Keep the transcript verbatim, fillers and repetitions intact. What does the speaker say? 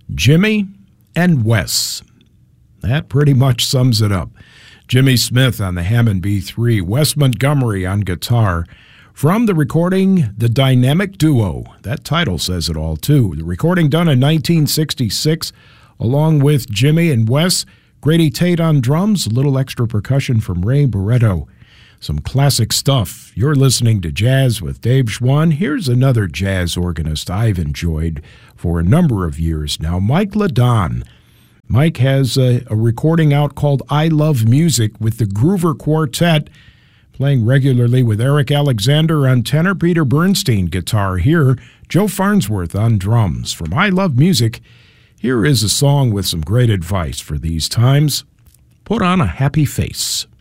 Jimmy and Wes. That pretty much sums it up. Jimmy Smith on the Hammond B three, Wes Montgomery on guitar. From the recording, The Dynamic Duo. That title says it all, too. The recording done in nineteen sixty-six, along with Jimmy and Wes. Grady Tate on drums, a little extra percussion from Ray Barretto. Some classic stuff. You're listening to Jazz with Dave Schwann. Here's another jazz organist I've enjoyed for a number of years now, Mike LeDon. Mike has a, a recording out called I Love Music with the Groover Quartet, playing regularly with Eric Alexander on tenor, Peter Bernstein guitar here, Joe Farnsworth on drums. From I Love Music, here is a song with some great advice for these times. Put on a happy face.